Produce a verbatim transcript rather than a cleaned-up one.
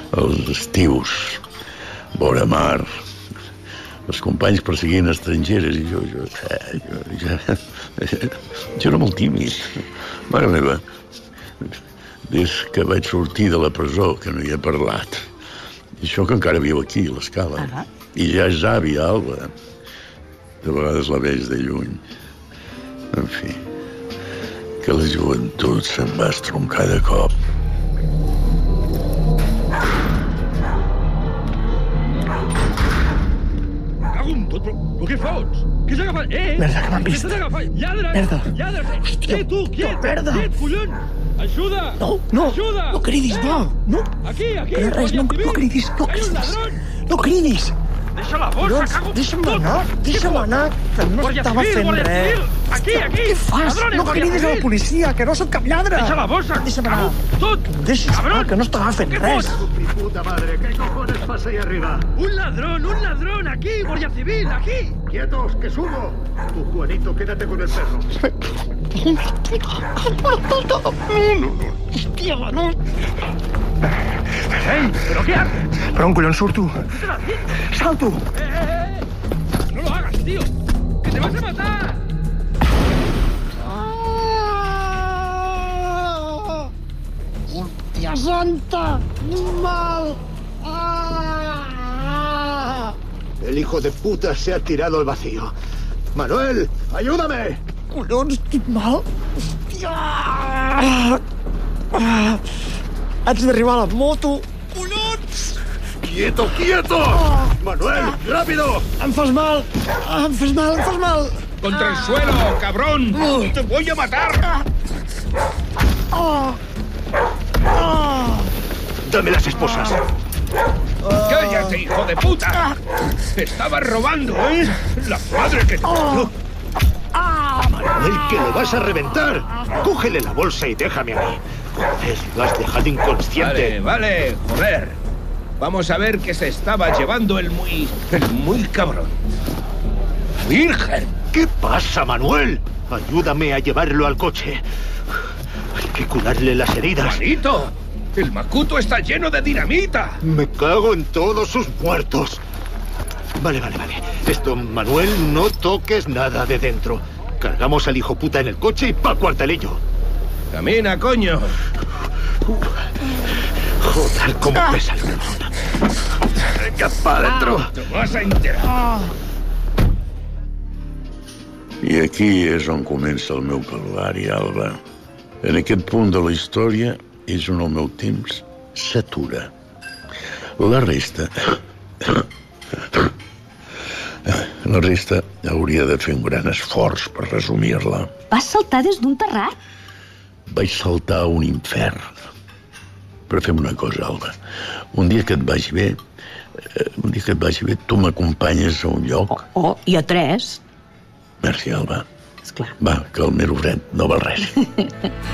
Els estius, vora mar, els companys perseguint estrangeres i jo, jo, eh, jo, jo, jo era molt tímid. Mare meva, des que vaig sortir de la presó, que no hi he parlat. I això que encara viu aquí, a l'Escala. Uh -huh. I ja és àvia, Alba. De vegades la veig de lluny. En fi, que la joventut se'n va estroncar de cop. Cago en tot, però, però què fots? Què s'ha agafat? Eh, eh! Merda, que m'han vist. Què s'ha agafat? Lladre! Merda. Lladre! Hòstia. Eh, tu, quiet! Merda. Quiet, collons! Ajuda! No, no, Ajuda! no cridis, eh? no, no. Aquí, aquí! Que res, no, no cridis, no Hay un cridis. ladrón! No cridis. Deixa la bossa, Collons, cago... deixa'm tot. anar, deixa'm Què anar, que no Guàrdia estava civil, fent Guàrdia res. civil. Aquí, aquí! Què fas? Ladrones, No Guàrdia cridis a la civil. policia, que no sóc cap lladre. Deixa la bossa! Deixa'm anar. Cago tot! Em deixis, Cabrón. ah, que no estava fent Què res. fots? Mi puta madre, ¿qué cojones pasa ahí arriba? Un ladrón, un ladrón! Aquí, Guàrdia civil, aquí! ¡Quietos, que subo! Tú, Juanito, quédate con el perro. Hòstia, no. Ei, però què haces? Per on collons surto? ¿Qué estás haciendo? Salto. ¡Eh, eh, eh! ¡No lo hagas, tío! ¡Que te vas a matar! Ah! Hòstia santa! Mal! Ah! El hijo de puta se ha tirado al vacío. ¡Manuel, ayúdame! Collons, estic mal. Hòstia! Ah! Haig d'arribar a la moto. Collons! ¡Quieto, quieto! ¡Manuel, rápido! Em fas mal! Ah, em fas mal, em fas mal! ¡Contra el suelo, cabrón! ¡Te voy a matar! Ah! Ah! Dame las esposas. ¡Cállate, hijo de puta! ¡Estabas robando, eh! ¡La madre que te parió! Manuel, que lo vas a reventar. Cógele la bolsa y déjame a mí. Joder, lo has dejado inconsciente. Vale, vale, joder. Vamos a ver qué se estaba llevando el muy... el muy cabrón. ¡Virgen! ¿Qué pasa, Manuel? Ayúdame a llevarlo al coche. Hay que curarle las heridas. ¡Juanito! ¡El macuto está lleno de dinamita! Me cago en todos sus muertos. Vale, vale, vale. Esto, Manuel, no toques nada de dentro. Cargamos al hijo puta en el coche y pa' cuartelillo. ¡Camina, coño! Joder, cómo pesa el cabrón. Venga, pa' adentro. ¡Te vas a enterar! I aquí és on comença el meu calvari, Alba. En aquest punt de la història és on el meu temps s'atura. La resta... La resta hauria de fer un gran esforç per resumir-la. Vas saltar des d'un terrat? Vaig saltar a un infern. Però fem una cosa, Alba. Un dia que et vagi bé, un dia que et vagi bé, tu m'acompanyes a un lloc. Oh, oh, i a tres. Merci, Alba. Esclar. Va, que el mero fred no val res.